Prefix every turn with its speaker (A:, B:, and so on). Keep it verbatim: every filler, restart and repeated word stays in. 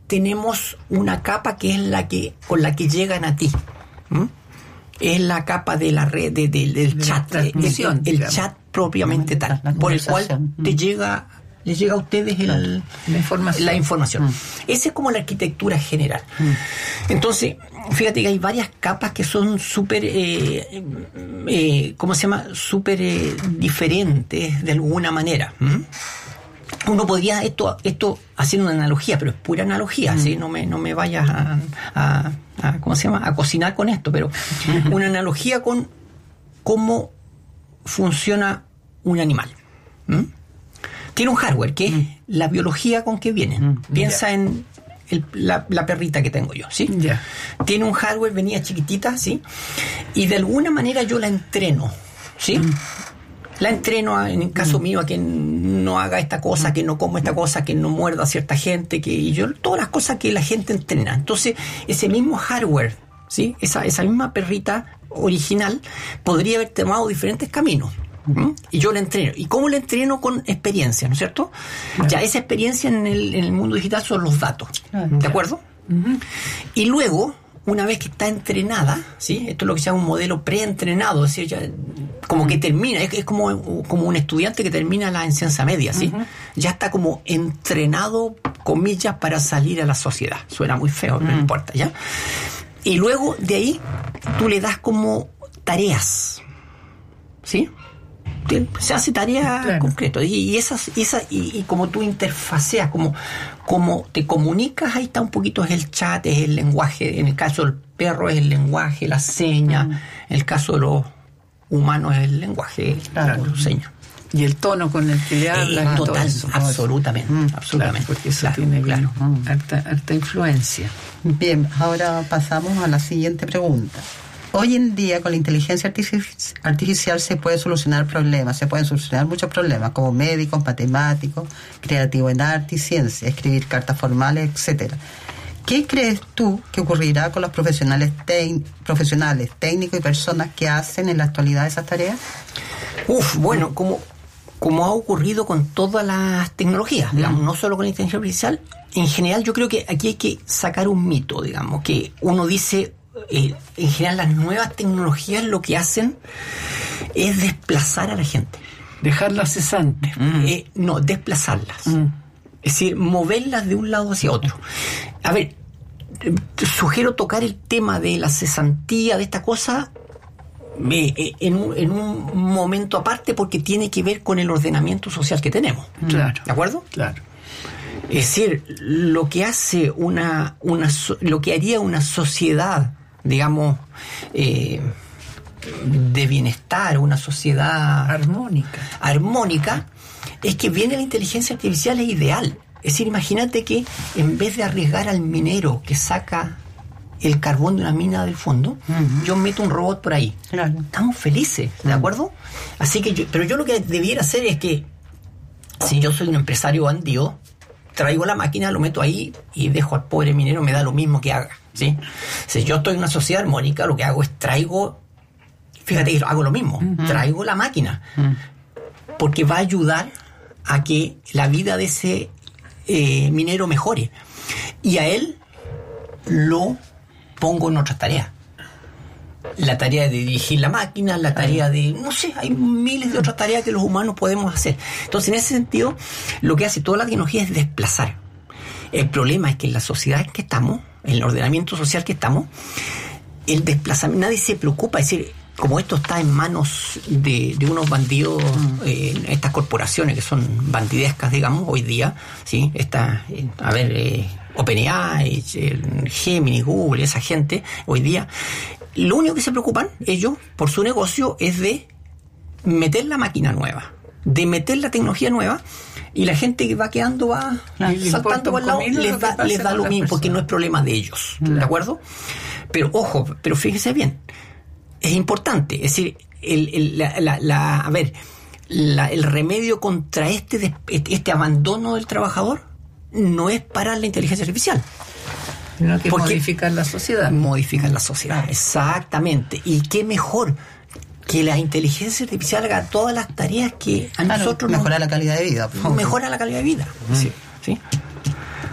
A: tenemos una capa que es la que con la que llegan a ti. ¿Mm? Es la capa de la red, de, de, del
B: de
A: chat, el, el, el chat propiamente tal, la por el cual te llega, les llega a ustedes el,
B: claro. la información.
A: La información.
B: Mm.
A: Esa es como la arquitectura general. Mm. Entonces, fíjate que hay varias capas que son súper, eh, eh, ¿cómo se llama? Súper eh, diferentes de alguna manera. ¿Mm? Uno podría, esto esto haciendo una analogía, pero es pura analogía, mm. ¿sí? No me, no me vayas a, a, a, ¿cómo se llama? A cocinar con esto, pero mm. una analogía con cómo funciona un animal. ¿Mm? Tiene un hardware, que mm. es la biología con que viene. Mm. Piensa yeah. en el, la, la perrita que tengo yo, ¿sí?
B: Yeah.
A: Tiene un hardware, venía chiquitita, ¿sí? Y de alguna manera yo la entreno, ¿sí? Mm. La entreno, a, en el caso mm. mío, a que no haga esta cosa, que no coma esta cosa, que no muerda a cierta gente, que y yo todas las cosas que la gente entrena. Entonces, ese mismo hardware, ¿sí? Esa, esa misma perrita original podría haber tomado diferentes caminos. ¿Mm? Y yo la entreno. ¿Y cómo la entreno? Con experiencia, ¿no es cierto? Claro. Ya esa experiencia en el, en el mundo digital son los datos. Claro. ¿De acuerdo? Uh-huh. Y luego, una vez que está entrenada, ¿sí? Esto es lo que se llama un modelo preentrenado, es decir, ya, como uh-huh. que termina, es, es como, como un estudiante que termina la enseñanza media, ¿sí? Uh-huh. Ya está como entrenado, comillas, para salir a la sociedad. Suena muy feo, uh-huh. no importa, ¿ya? Y luego de ahí tú le das como tareas, ¿sí? Se hace tarea claro. concreta y, y esas, y, esas y, y como tú interfaceas, como, como te comunicas, ahí está un poquito, es el chat, es el lenguaje. En el caso del perro es el lenguaje, la seña. Mm. En el caso de los humanos es el lenguaje,
B: claro.
A: la seña.
B: Y el tono con el que le hablas.
A: Eh, total, eso, absolutamente,
B: mm,
A: absolutamente.
B: Claro, porque eso
A: claro,
B: tiene
A: claro.
B: Bien, harta, harta influencia.
C: Bien, ahora pasamos a la siguiente pregunta. Hoy en día con la inteligencia artificial se puede solucionar problemas, se pueden solucionar muchos problemas, como médicos, matemáticos, creativos en arte y ciencia, escribir cartas formales, etcétera. ¿Qué crees tú que ocurrirá con los profesionales, te- profesionales, técnicos y personas que hacen en la actualidad esas tareas?
A: Uf, bueno, como, como ha ocurrido con todas las tecnologías, digamos, mm. no solo con la inteligencia artificial, en general yo creo que aquí hay que sacar un mito, digamos, que uno dice... Eh, en general las nuevas tecnologías lo que hacen es desplazar a la gente,
B: dejarlas cesantes.
A: Mm. Eh, no, desplazarlas. Mm. Es decir, moverlas de un lado hacia otro. A ver, eh, sugiero tocar el tema de la cesantía, de esta cosa, eh, eh, en, un, en un momento aparte, porque tiene que ver con el ordenamiento social que tenemos.
B: Claro.
A: ¿De acuerdo?
B: Claro.
A: Es decir, lo que hace una, una lo que haría una sociedad, digamos, eh, de bienestar, una sociedad
B: armónica,
A: armónica, es que viene la inteligencia artificial, es ideal. Es decir, imagínate que en vez de arriesgar al minero que saca el carbón de una mina del fondo, uh-huh. yo meto un robot por ahí.
C: Claro.
A: Estamos felices, ¿de uh-huh. acuerdo? Así que yo, pero yo lo que debiera hacer es que si yo soy un empresario bandido, traigo la máquina, lo meto ahí y dejo al pobre minero, me da lo mismo que haga, ¿sí? Si yo estoy en una sociedad armónica, lo que hago es traigo, fíjate que hago lo mismo, uh-huh. traigo la máquina, uh-huh. porque va a ayudar a que la vida de ese eh, minero mejore. Y a él lo pongo en otras tareas. La tarea de dirigir la máquina, la tarea de... no sé, hay miles de otras tareas que los humanos podemos hacer. Entonces, en ese sentido, lo que hace toda la tecnología es desplazar. El problema es que en la sociedad en que estamos, en el ordenamiento social que estamos, el desplazamiento, nadie se preocupa. Es decir, como esto está en manos de, de unos bandidos, eh, estas corporaciones que son bandidescas, digamos, hoy día, ¿sí? Esta, eh, a ver, eh, OpenAI, eh, Gemini, Google, esa gente, hoy día... Lo único que se preocupan ellos por su negocio es de meter la máquina nueva, de meter la tecnología nueva, y la gente que va quedando va claro, saltando por el lado, les da, les da lo mismo, porque no es problema de ellos, claro. ¿de acuerdo? Pero ojo, pero fíjese bien, es importante, es decir, el, el, la, la, la, a ver, la, el remedio contra este, este abandono del trabajador no es parar la inteligencia artificial.
B: Sino que modificar la sociedad.
A: Modificar la sociedad, exactamente. Y qué mejor que la inteligencia artificial haga todas las tareas que a
C: claro,
A: nosotros
C: mejora
A: nos...
C: la calidad de vida.
A: Mejora la calidad de vida. Mm. Sí.